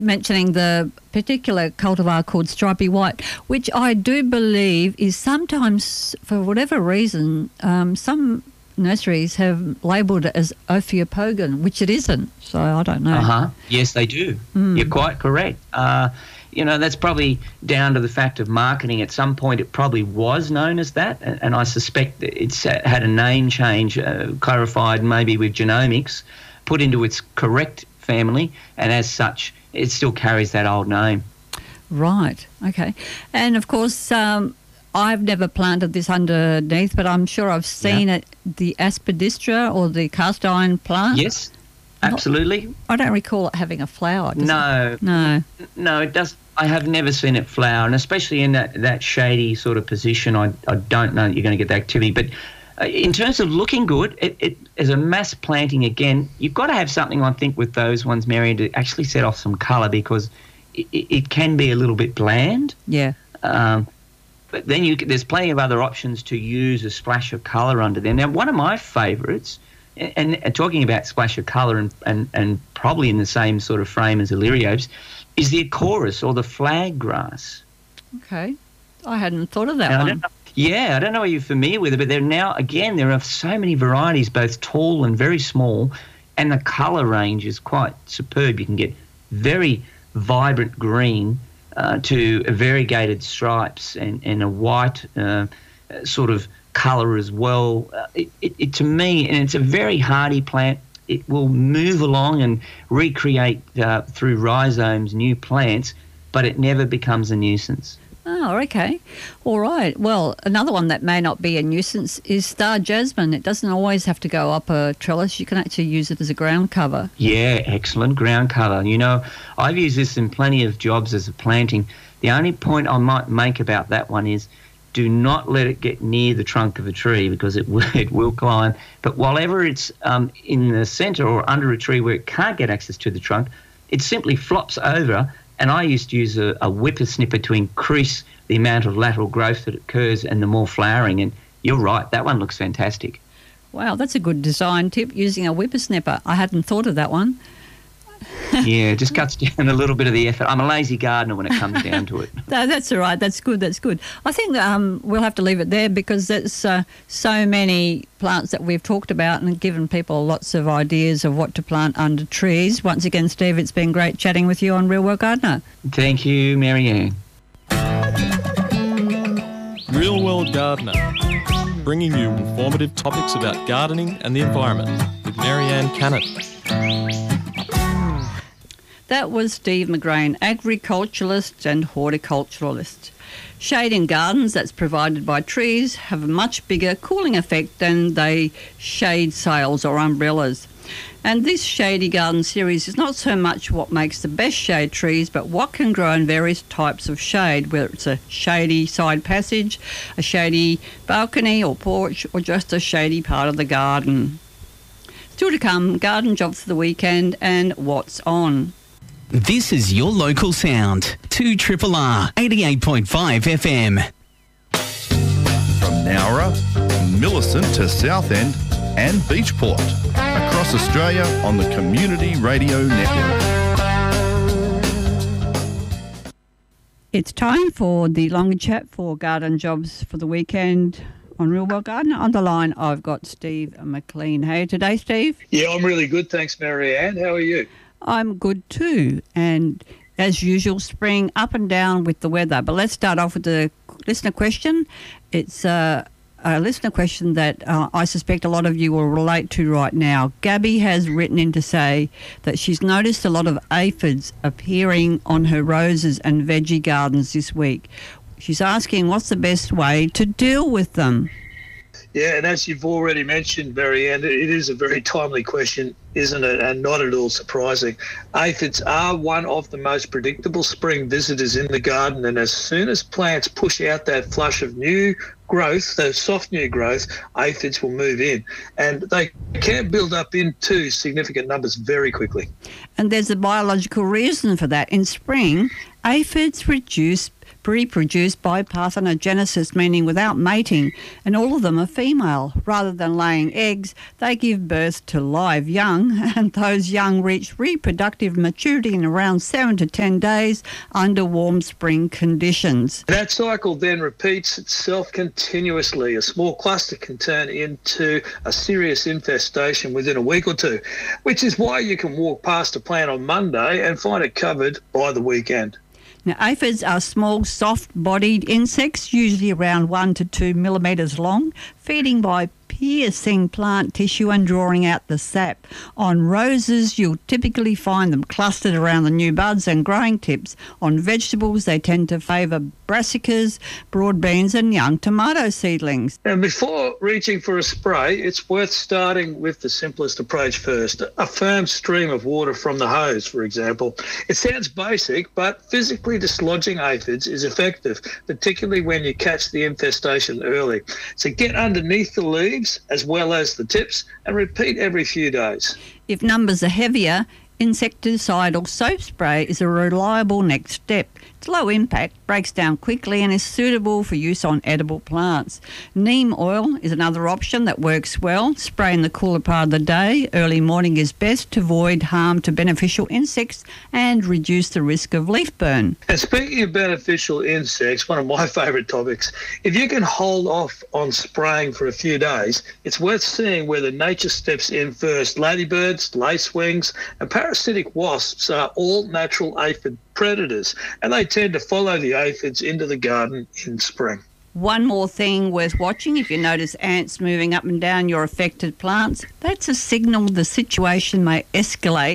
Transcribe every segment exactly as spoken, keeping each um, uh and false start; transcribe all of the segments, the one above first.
mentioning the particular cultivar called Stripy White, which I do believe is sometimes, for whatever reason, um, some nurseries have labelled it as Ophiopogon, which it isn't. So I don't know. Uh-huh. Yes, they do. Mm. You're quite correct. Uh, you know, that's probably down to the fact of marketing. At some point it probably was known as that, and, and I suspect it's had a name change, uh, clarified maybe with genomics, put into its correct family, and as such it still carries that old name. Right, okay. And of course, um, I've never planted this underneath, but I'm sure I've seen yeah. it, the aspidistra or the cast iron plant. Yes, absolutely. Not, I don't recall it having a flower. No. It? No. No, it does. I have never seen it flower, and especially in that, that shady sort of position, I, I don't know that you're going to get the activity. But uh, in terms of looking good, it, it as a mass planting, again, you've got to have something, I think, with those ones, Marianne, to actually set off some colour, because it, it can be a little bit bland. Yeah. Um, but then you there's plenty of other options to use a splash of colour under them. Now, one of my favourites, and, and talking about splash of colour and, and, and probably in the same sort of frame as Illyriopes, is the Acorus or the flag grass. Okay. I hadn't thought of that now, one. I don't know, yeah, I don't know if you're familiar with it, but there now, again, there are so many varieties, both tall and very small, and the colour range is quite superb. You can get very vibrant green uh, to variegated stripes and, and a white uh, sort of colour as well. Uh, it, it, it, to me, and it's a very hardy plant, it will move along and recreate uh, through rhizomes new plants, but it never becomes a nuisance. Oh, okay. All right. Well, another one that may not be a nuisance is star jasmine. It doesn't always have to go up a trellis. You can actually use it as a ground cover. Yeah, excellent ground cover. You know, I've used this in plenty of jobs as a planting. The only point I might make about that one is do not let it get near the trunk of a tree, because it will, it will climb. But wherever it's um, in the centre or under a tree where it can't get access to the trunk, it simply flops over. And I used to use a, a whippersnipper to increase the amount of lateral growth that occurs and the more flowering. And you're right, that one looks fantastic. Wow, that's a good design tip, using a whippersnipper. I hadn't thought of that one. Yeah, it just cuts down a little bit of the effort. I'm a lazy gardener when it comes down to it. No, that's all right. That's good. That's good. I think um, we'll have to leave it there, because there's uh, so many plants that we've talked about and given people lots of ideas of what to plant under trees. Once again, Steve, it's been great chatting with you on Real World Gardener. Thank you, Marianne. Real World Gardener, bringing you informative topics about gardening and the environment with Marianne Cannon. That was Steve McGrain, agriculturalist and horticulturalist. Shade in gardens that's provided by trees have a much bigger cooling effect than they shade sails or umbrellas. And this Shady Garden series is not so much what makes the best shade trees, but what can grow in various types of shade, whether it's a shady side passage, a shady balcony or porch, or just a shady part of the garden. Still to come, garden jobs for the weekend and what's on. This is your local sound, two R R R, eighty-eight point five F M. From Nowra, Millicent to Southend and Beachport. Across Australia on the Community Radio Network. It's time for the longer chat for garden jobs for the weekend on Real World Gardener. On the line, I've got Steve McLean. How are you today, Steve? Yeah, I'm really good. Thanks, Marianne. How are you? I'm good too. And as usual, spring up and down with the weather. But let's start off with the listener question. It's uh, a listener question that uh, I suspect a lot of you will relate to right now. Gabby has written in to say that she's noticed a lot of aphids appearing on her roses and veggie gardens this week. She's asking what's the best way to deal with them. Yeah, and as you've already mentioned, Marianne, it is a very timely question, isn't it? And not at all surprising. Aphids are one of the most predictable spring visitors in the garden, and as soon as plants push out that flush of new growth, those soft new growth, aphids will move in. And they can build up into significant numbers very quickly. And there's a biological reason for that. In spring, aphids reduce reproduce by parthenogenesis, meaning without mating, and all of them are female. Rather than laying eggs, they give birth to live young, and those young reach reproductive maturity in around seven to ten days under warm spring conditions. That cycle then repeats itself continuously. A small cluster can turn into a serious infestation within a week or two, which is why you can walk past a plant on Monday and find it covered by the weekend. Now, aphids are small, soft-bodied insects, usually around one to two millimetres long, feeding by piercing plant tissue and drawing out the sap. On roses, you'll typically find them clustered around the new buds and growing tips. On vegetables, they tend to favour brassicas, broad beans and young tomato seedlings. And before reaching for a spray, it's worth starting with the simplest approach first, a firm stream of water from the hose, for example. It sounds basic, but physically dislodging aphids is effective, particularly when you catch the infestation early. So get underneath the leaves as well as the tips and repeat every few days. If numbers are heavier, insecticidal soap spray is a reliable next step. It's low impact, breaks down quickly and is suitable for use on edible plants. Neem oil is another option that works well. Spray in the cooler part of the day. Early morning is best to avoid harm to beneficial insects and reduce the risk of leaf burn. And speaking of beneficial insects, one of my favourite topics, if you can hold off on spraying for a few days, it's worth seeing whether nature steps in first. Ladybirds, lacewings and parasitic wasps are all natural aphid predators, and they tend to follow the aphids into the garden in spring. One more thing worth watching, if you notice ants moving up and down your affected plants, that's a signal the situation may escalate,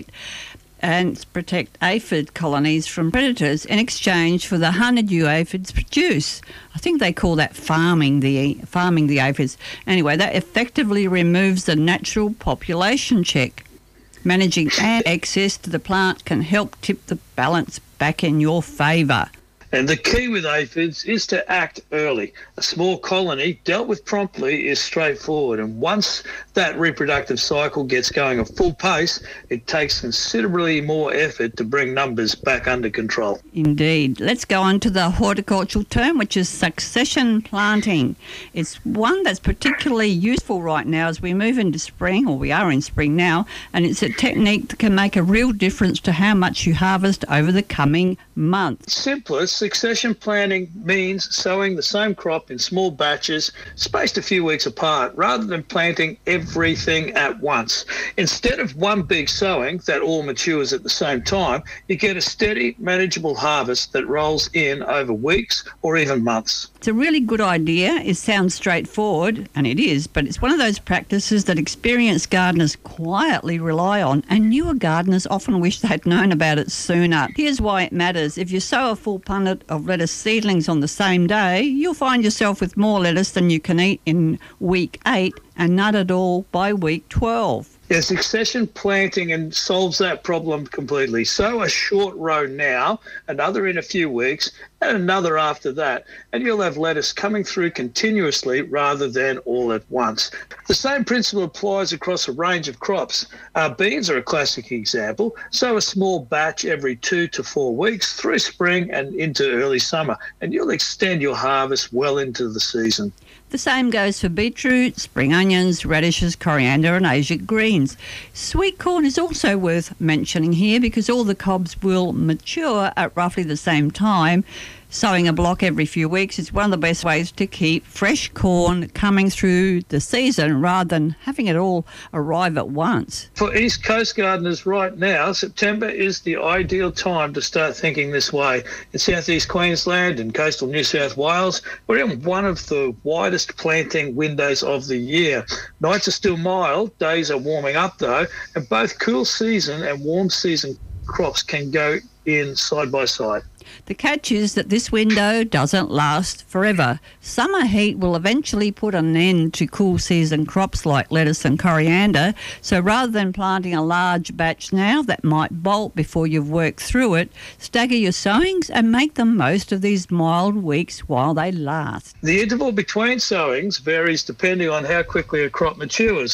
and protect aphid colonies from predators in exchange for the honeydew aphids produce. I think they call that farming the farming the aphids. Anyway, that effectively removes the natural population check. Managing ant access to the plant can help tip the balance back in your favour. And the key with aphids is to act early. A small colony dealt with promptly is straightforward, and once that reproductive cycle gets going at full pace, it takes considerably more effort to bring numbers back under control. Indeed. Let's go on to the horticultural term, which is succession planting. It's one that's particularly useful right now as we move into spring, or we are in spring now, and it's a technique that can make a real difference to how much you harvest over the coming months. Simplest, succession planting means sowing the same crop in small batches, spaced a few weeks apart, rather than planting everything at once. Instead of one big sowing that all matures at the same time, you get a steady, manageable harvest that rolls in over weeks or even months. It's a really good idea. It sounds straightforward, and it is, but it's one of those practices that experienced gardeners quietly rely on, and newer gardeners often wish they'd known about it sooner. Here's why it matters. If you sow a full punnet of lettuce seedlings on the same day, you'll find yourself with more lettuce than you can eat in week eight and none at all by week twelve. Yeah, succession planting and solves that problem completely. Sow a short row now, another in a few weeks, and another after that, and you'll have lettuce coming through continuously rather than all at once. The same principle applies across a range of crops. Uh, beans are a classic example. Sow a small batch every two to four weeks through spring and into early summer, and you'll extend your harvest well into the season. The same goes for beetroot, spring onions, radishes, coriander and Asian greens. Sweet corn is also worth mentioning here because all the cobs will mature at roughly the same time. Sowing a block every few weeks is one of the best ways to keep fresh corn coming through the season rather than having it all arrive at once. For East Coast gardeners right now, September is the ideal time to start thinking this way. In southeast Queensland and coastal New South Wales, we're in one of the widest planting windows of the year. Nights are still mild, days are warming up though, and both cool season and warm season crops can go in side by side. The catch is that this window doesn't last forever. Summer heat will eventually put an end to cool season crops like lettuce and coriander, so rather than planting a large batch now that might bolt before you've worked through it, stagger your sowings and make the most of these mild weeks while they last. The interval between sowings varies depending on how quickly a crop matures.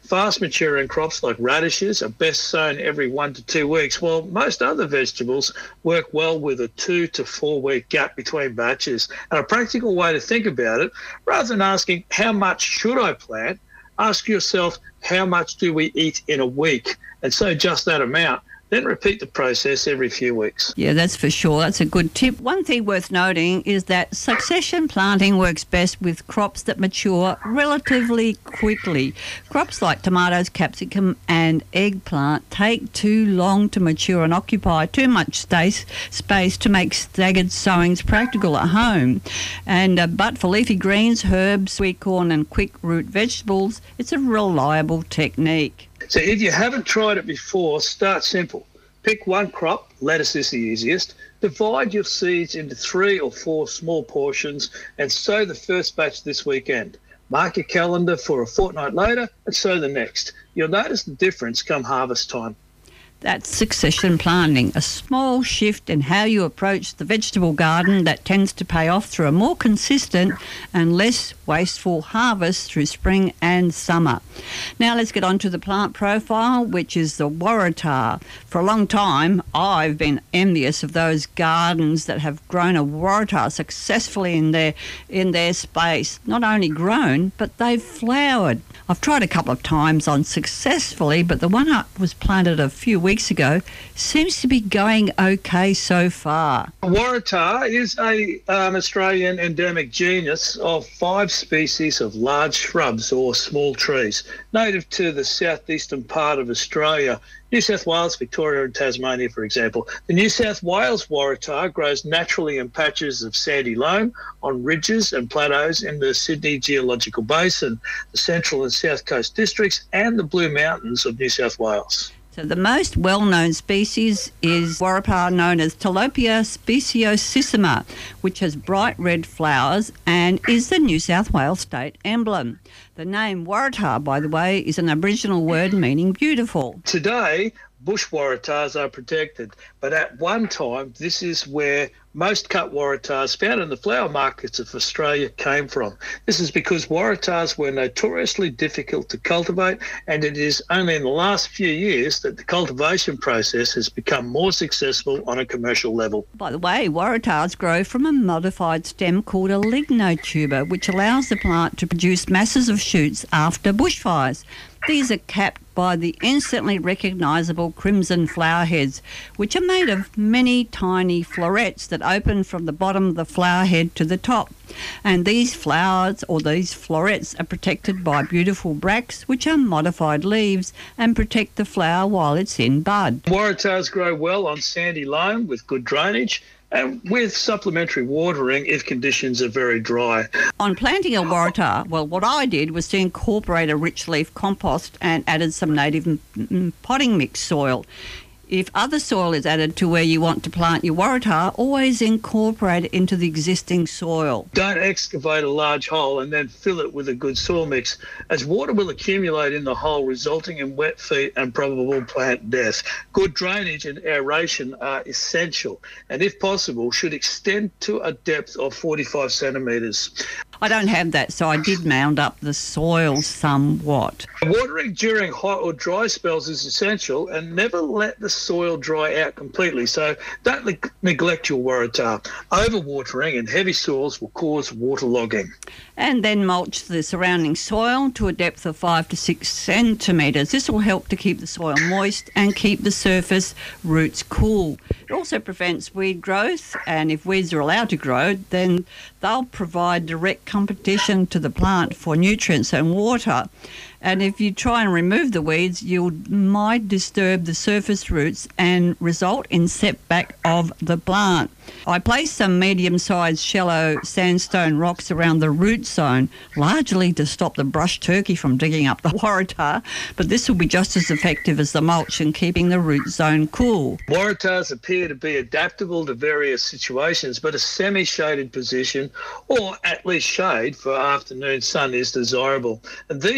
Fast maturing crops like radishes are best sown every one to two weeks, while most other vegetables work well with a two to four week gap between batches. And a practical way to think about it, rather than asking how much should I plant, ask yourself how much do we eat in a week, and so just that amount. Then repeat the process every few weeks. Yeah, that's for sure. That's a good tip. One thing worth noting is that succession planting works best with crops that mature relatively quickly. Crops like tomatoes, capsicum and eggplant take too long to mature and occupy too much space, space to make staggered sowings practical at home. And uh, but for leafy greens, herbs, sweet corn and quick root vegetables, it's a reliable technique. So if you haven't tried it before, start simple. Pick one crop, lettuce is the easiest, divide your seeds into three or four small portions and sow the first batch this weekend. Mark your calendar for a fortnight later and sow the next. You'll notice the difference come harvest time. That's succession planting, a small shift in how you approach the vegetable garden that tends to pay off through a more consistent and less wasteful harvest through spring and summer. Now let's get on to the plant profile, which is the waratah. For a long time, I've been envious of those gardens that have grown a waratah successfully in their in their space. Not only grown, but they've flowered. I've tried a couple of times unsuccessfully, but the one that was planted a few weeks ago seems to be going okay so far. Waratah is a um, Australian endemic genus of five species of large shrubs or small trees, native to the southeastern part of Australia. New South Wales, Victoria and Tasmania, for example. The New South Wales waratah grows naturally in patches of sandy loam on ridges and plateaus in the Sydney Geological Basin, the Central and South Coast districts and the Blue Mountains of New South Wales. So the most well-known species is waratah known as Tilapia speciosissima, which has bright red flowers and is the New South Wales state emblem. The name waratah, by the way, is an Aboriginal word meaning beautiful. Today, bush waratahs are protected, but at one time, this is where most cut waratahs found in the flower markets of Australia came from. This is because waratahs were notoriously difficult to cultivate, and it is only in the last few years that the cultivation process has become more successful on a commercial level. By the way, waratahs grow from a modified stem called a lignotuber, which allows the plant to produce masses of shoots after bushfires. These are capped by the instantly recognisable crimson flower heads, which are made of many tiny florets that open from the bottom of the flower head to the top. And these flowers, or these florets, are protected by beautiful bracts, which are modified leaves and protect the flower while it's in bud. Waratahs grow well on sandy loam with good drainage and with supplementary watering if conditions are very dry. On planting a waratah, well, what I did was to incorporate a rich leaf compost and added some native m- potting mix soil. If other soil is added to where you want to plant your waratah, always incorporate it into the existing soil. Don't excavate a large hole and then fill it with a good soil mix, as water will accumulate in the hole, resulting in wet feet and probable plant death. Good drainage and aeration are essential, and if possible, should extend to a depth of forty-five centimetres. I don't have that, so I did mound up the soil somewhat. Watering during hot or dry spells is essential, and never let the soil dry out completely, so don't ne- neglect your waratah. Overwatering and heavy soils will cause waterlogging. And then mulch the surrounding soil to a depth of five to six centimetres. This will help to keep the soil moist and keep the surface roots cool. It also prevents weed growth, and if weeds are allowed to grow, then they'll provide direct competition to the plant for nutrients and water. And if you try and remove the weeds, you might disturb the surface roots and result in setback of the plant. I placed some medium-sized shallow sandstone rocks around the root zone, largely to stop the brush turkey from digging up the waratah, but this will be just as effective as the mulch in keeping the root zone cool. Waratahs appear to be adaptable to various situations, but a semi-shaded position, or at least shade for afternoon sun, is desirable. And these days,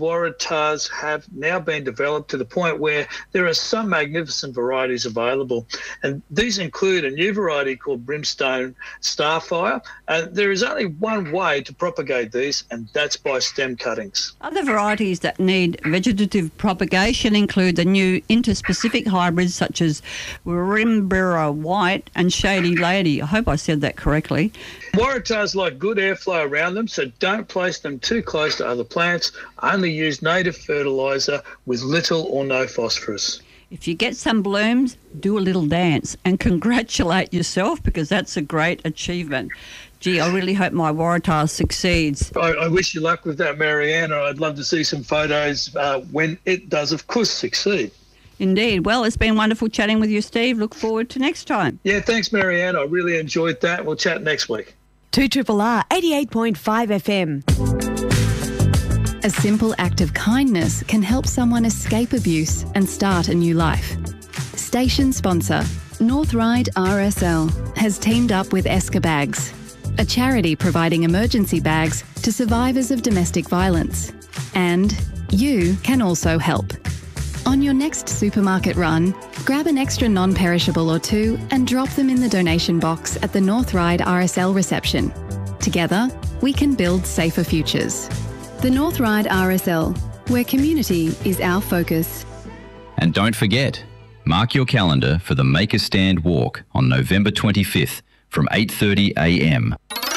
Waratahs have now been developed to the point where there are some magnificent varieties available. And these include a new variety called Brimstone Starfire. And there is only one way to propagate these, and that's by stem cuttings. Other varieties that need vegetative propagation include the new interspecific hybrids such as Wirimbira White and Shady Lady. I hope I said that correctly. Waratahs like good airflow around them, so don't place them too close to other plants. Only use native fertiliser with little or no phosphorus. If you get some blooms, do a little dance and congratulate yourself, because that's a great achievement. Gee, I really hope my Waratah succeeds. I, I wish you luck with that, Marianne. I'd love to see some photos uh, when it does, of course, succeed. Indeed. Well, it's been wonderful chatting with you, Steve. Look forward to next time. Yeah, thanks, Marianne. I really enjoyed that. We'll chat next week. two R R eighty-eight point five F M. A simple act of kindness can help someone escape abuse and start a new life. Station sponsor, North Ryde R S L, has teamed up with Esker Bags, a charity providing emergency bags to survivors of domestic violence. And you can also help. On your next supermarket run, grab an extra non-perishable or two and drop them in the donation box at the North Ryde R S L reception. Together, we can build safer futures. The North Ryde R S L, where community is our focus. And don't forget, mark your calendar for the Make a Stand walk on November twenty-fifth from eight thirty a m.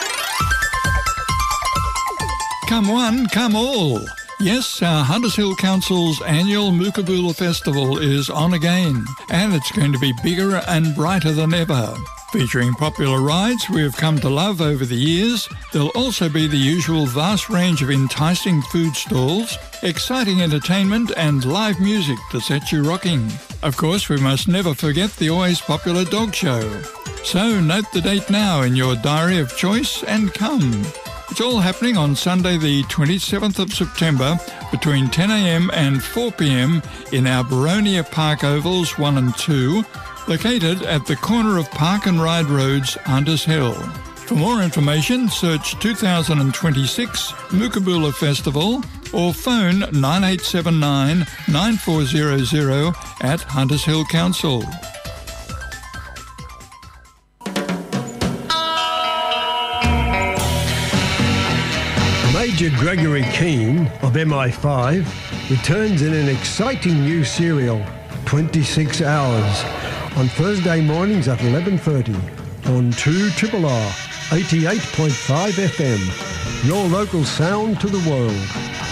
Come one, come all. Yes, our Hunters Hill Council's annual Mookaboola Festival is on again, and it's going to be bigger and brighter than ever. Featuring popular rides we have come to love over the years, there'll also be the usual vast range of enticing food stalls, exciting entertainment and live music to set you rocking. Of course, we must never forget the always popular dog show. So note the date now in your diary of choice and come. It's all happening on Sunday the twenty-seventh of September between ten a m and four p m in our Baronia Park Ovals one and two, located at the corner of Park and Ride Roads, Hunters Hill. For more information, search two thousand twenty-six Mookaboola Festival or phone nine eight seven nine, nine four zero zero at Hunters Hill Council. Major Gregory Keane of M I five returns in an exciting new serial, twenty-six hours, on Thursday mornings at eleven thirty on two R R R eighty-eight point five F M, your local sound to the world.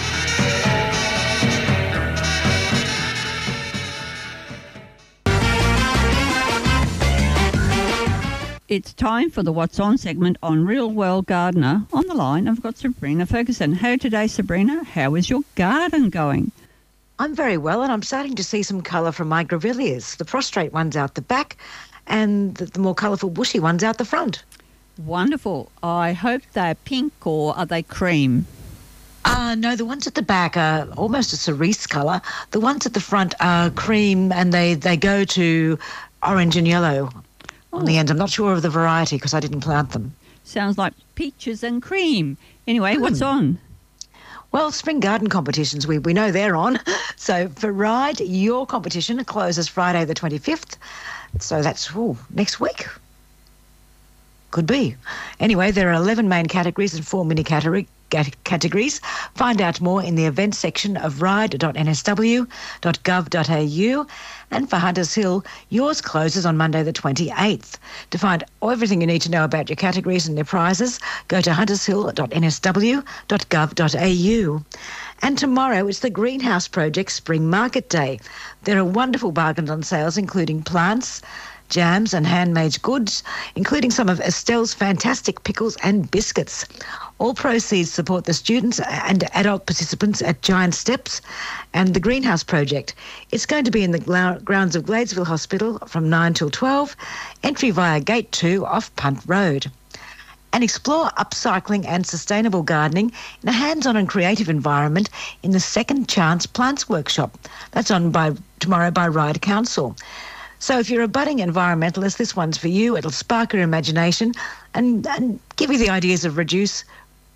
It's time for the What's On segment on Real World Gardener. On the line, I've got Sabrina Ferguson. Hello today, Sabrina. How is your garden going? I'm very well, and I'm starting to see some colour from my grevilleas. The prostrate ones out the back and the, the more colourful bushy ones out the front. Wonderful. I hope they're pink, or are they cream? Uh, no, the ones at the back are almost a cerise colour. The ones at the front are cream, and they, they go to orange and yellow. Oh. On the end. I'm not sure of the variety because I didn't plant them. Sounds like peaches and cream. Anyway, mm. what's on? Well, spring garden competitions, we, we know they're on. So for Ride, your competition closes Friday the twenty-fifth. So that's ooh, next week. Could be. Anyway, there are eleven main categories and four mini category, categories. Find out more in the events section of ride dot n s w dot gov dot a u. And for Hunters Hill, yours closes on Monday the twenty-eighth. To find everything you need to know about your categories and their prizes, go to hunters hill dot n s w dot gov dot a u. And tomorrow it's the Greenhouse Project Spring Market Day. There are wonderful bargains on sales, including plants, jams and handmade goods, including some of Estelle's fantastic pickles and biscuits. All proceeds support the students and adult participants at Giant Steps and the Greenhouse Project. It's going to be in the grounds of Gladesville Hospital from nine till twelve, entry via Gate two off Punt Road. And explore upcycling and sustainable gardening in a hands-on and creative environment in the Second Chance Plants Workshop. That's on by tomorrow by Ryde Council. So if you're a budding environmentalist, this one's for you. It'll spark your imagination and, and give you the ideas of reduce,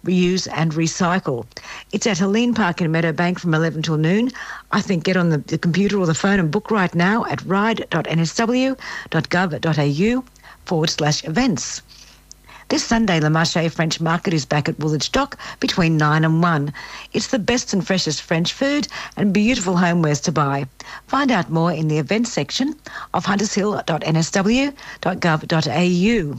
reuse and recycle. It's at Helene Park in Meadowbank from eleven till noon. I think get on the, the computer or the phone and book right now at ride.nsw.gov.au forward slash events. This Sunday, Le Marché French Market is back at Woolwich Dock between nine and one. It's the best and freshest French food and beautiful homewares to buy. Find out more in the events section of huntershill dot n s w dot gov dot a u.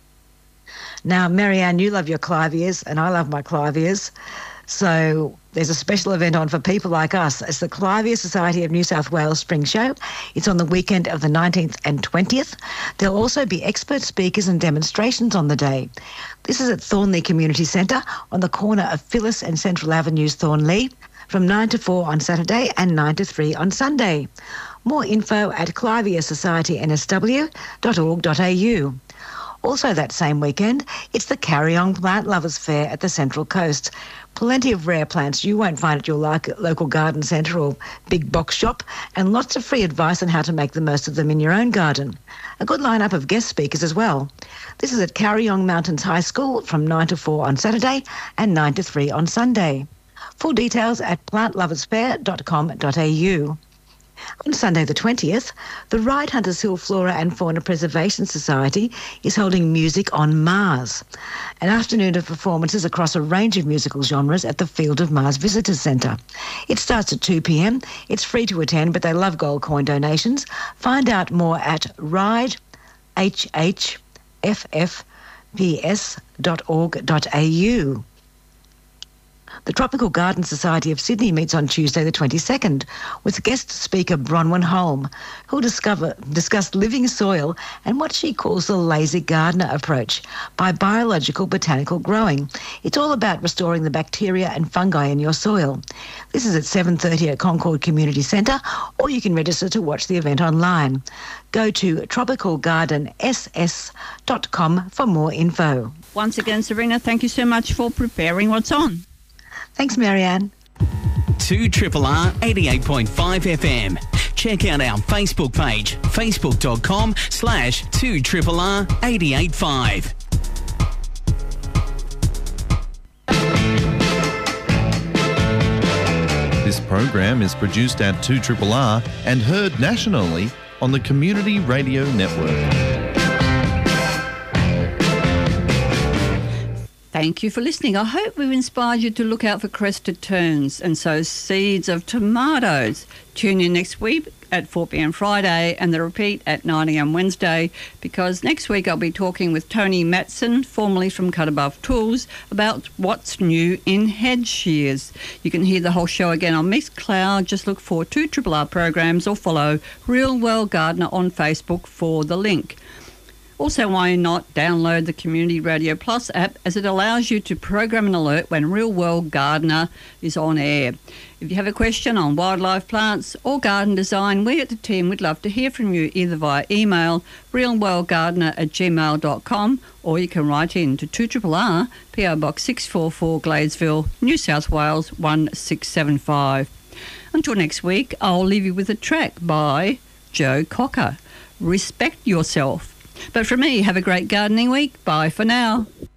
Now, Marianne, you love your Cliviers and I love my Cliviers. So there's a special event on for people like us. It's the Clivier Society of New South Wales Spring Show. It's on the weekend of the nineteenth and twentieth. There'll also be expert speakers and demonstrations on the day. This is at Thornley Community Centre on the corner of Phyllis and Central Avenues, Thornley, from nine to four on Saturday and nine to three on Sunday. More info at clivier society n s w dot org dot a u. Also that same weekend, it's the Carryong Plant Lovers Fair at the Central Coast. Plenty of rare plants you won't find at your local garden centre or big box shop, and lots of free advice on how to make the most of them in your own garden. A good lineup of guest speakers as well. This is at Carryong Mountains High School from nine to four on Saturday and nine to three on Sunday. Full details at plant lovers fair dot com dot a u. On Sunday the twentieth, the Ride Hunters Hill Flora and Fauna Preservation Society is holding Music on Mars, an afternoon of performances across a range of musical genres at the Field of Mars Visitors Centre. It starts at two p m. It's free to attend, but they love gold coin donations. Find out more at ride h h f f p s dot org dot a u. The Tropical Garden Society of Sydney meets on Tuesday the twenty-second with guest speaker Bronwyn Holm, who'll discover, discuss living soil and what she calls the lazy gardener approach by biological botanical growing. It's all about restoring the bacteria and fungi in your soil. This is at seven thirty at Concord Community Centre, or you can register to watch the event online. Go to tropical garden s s dot com for more info. Once again, Serena, thank you so much for preparing what's on. Thanks, Marianne. two R R R eighty-eight point five F M. Check out our Facebook page, facebook.com slash 2RRR 885. This program is produced at two R R R and heard nationally on the Community Radio Network. Thank you for listening. I hope we've inspired you to look out for crested terns and sow seeds of tomatoes. Tune in next week at four p m Friday and the repeat at nine a m Wednesday, because next week I'll be talking with Tony Matson, formerly from Cut Above Tools, about what's new in hedge shears. You can hear the whole show again on Mixcloud. Just look for two R R R programs or follow Real World Gardener on Facebook for the link. Also, why not download the Community Radio Plus app, as it allows you to program an alert when Real World Gardener is on air. If you have a question on wildlife plants or garden design, we at the team would love to hear from you, either via email realworldgardener at gmail dot com, or you can write in to two R R R, P O Box six four four, Gladesville, New South Wales one six seven five. Until next week, I'll leave you with a track by Joe Cocker, Respect Yourself. But for me, have a great gardening week. Bye for now.